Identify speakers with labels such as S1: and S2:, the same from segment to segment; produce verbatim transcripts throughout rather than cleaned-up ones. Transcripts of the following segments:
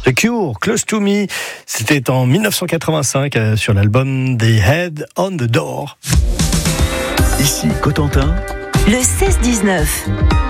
S1: The Cure, Close to Me, c'était en dix-neuf cent quatre-vingt-cinq euh, sur l'album The Head on the Door.
S2: Ici Cotentin,
S3: le seize dix-neuf.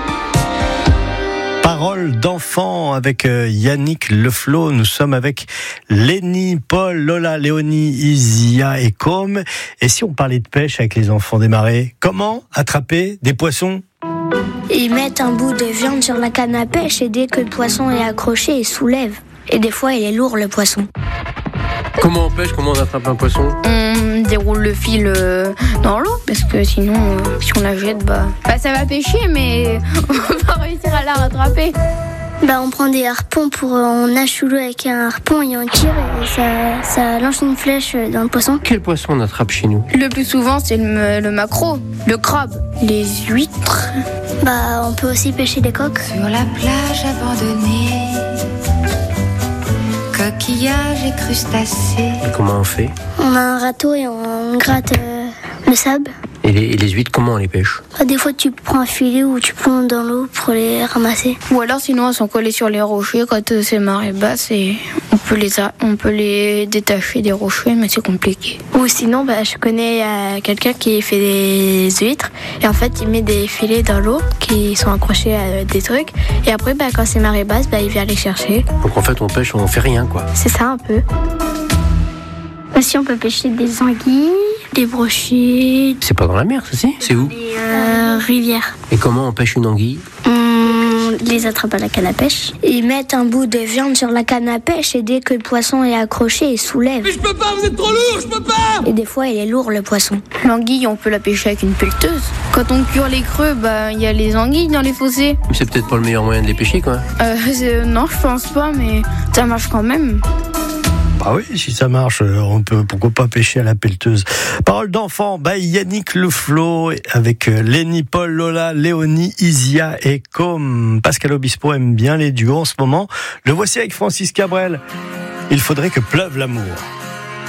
S1: Parole d'enfant avec euh, Yannick Leflo. Nous sommes avec Lénie, Paul, Lola, Léonie, Isia et Com. Et si on parlait de pêche avec les enfants des marais, comment attraper des poissons ?
S4: Ils mettent un bout de viande sur la canne à pêche et dès que le poisson est accroché, ils soulèvent. Et des fois, il est lourd, le poisson.
S5: Comment on pêche, comment on attrape un poisson ?
S6: On déroule le fil euh, dans l'eau, parce que sinon, euh, si on la jette, bah, bah ça va pêcher, mais on va pas réussir à la rattraper.
S4: Bah, on prend des harpons, pour, on nage sous l'eau avec un harpon et on tire et ça, ça lance une flèche dans le poisson.
S5: Quel poisson on attrape chez nous ?
S6: Le plus souvent, c'est le, le maquereau, le crabe, les huîtres.
S4: Bah, on peut aussi pêcher des coques.
S7: Sur la plage abandonnée, coquillages et crustacés.
S5: Et comment on fait ?
S4: On a un râteau et on gratte euh, le sable.
S5: Et les, et les huîtres, comment on les pêche ?
S4: Bah, des fois, tu prends un filet ou tu plonges dans l'eau pour les ramasser.
S6: Ou alors, sinon, elles sont collées sur les rochers quand euh, c'est marée basse et on peut les, a- on peut les détacher des rochers, mais c'est compliqué.
S8: Ou sinon, bah, je connais euh, quelqu'un qui fait des huîtres et en fait, il met des filets dans l'eau qui sont accrochés à des trucs et après, bah, quand c'est marée basse, bah, il vient les chercher.
S5: Donc en fait, on pêche, on fait rien, quoi.
S8: C'est ça un peu.
S4: Aussi, on peut pêcher des anguilles, des brochets,
S5: C'est pas dans la mer, ça, si ? C'est où ?
S4: des euh, rivières.
S5: Et comment on pêche une anguille ?
S4: On les attrape à la canne à pêche. Ils mettent un bout de viande sur la canne à pêche et dès que le poisson est accroché, ils soulèvent.
S9: Mais je peux pas, vous êtes trop lourd, je peux pas.
S4: Et des fois, il est lourd, le poisson.
S6: L'anguille, on peut la pêcher avec une pelleteuse. Quand on cure les creux, bah, il y a les anguilles dans les fossés.
S5: Mais c'est peut-être pas le meilleur moyen de les pêcher, quoi.
S6: Euh, c'est- non, je pense pas, mais ça marche quand même.
S1: Bah oui, si ça marche, on peut pourquoi pas pêcher à la pelleteuse. Parole d'enfant, by Yannick Leflo, avec Lénie, Paul, Lola, Léonie, Isia et Com. Pascal Obispo aime bien les duos en ce moment. Le voici avec Francis Cabrel. Il faudrait que pleuve l'amour.